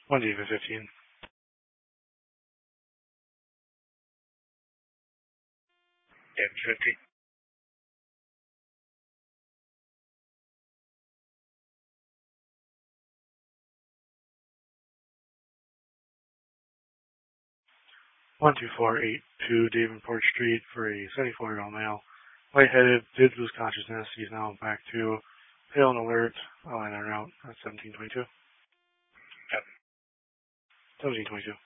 1 to even 15. Damage 50. One two four eight two Davenport Street for a 74-year-old male. Lightheaded, did lose consciousness. He's now back to pale and alert. I'll line on route at 1722. Yep. 1722.